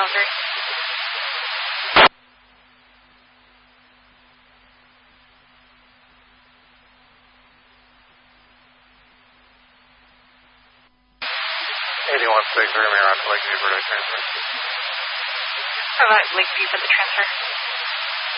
Calgary. We're going to be around to Lakeview for the transfer. How about Lakeview for the transfer?